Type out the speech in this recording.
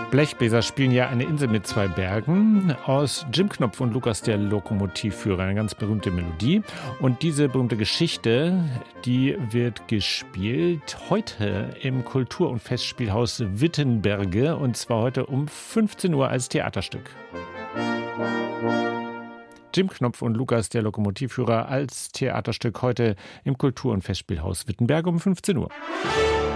Blechbläser spielen ja eine Insel mit zwei Bergen aus Jim Knopf und Lukas der Lokomotivführer. Eine ganz berühmte Melodie. Und diese berühmte Geschichte, die wird gespielt heute im Kultur- und Festspielhaus Wittenberge. Und zwar heute um 15 Uhr als Theaterstück. Jim Knopf und Lukas der Lokomotivführer als Theaterstück heute im Kultur- und Festspielhaus Wittenberge um 15 Uhr.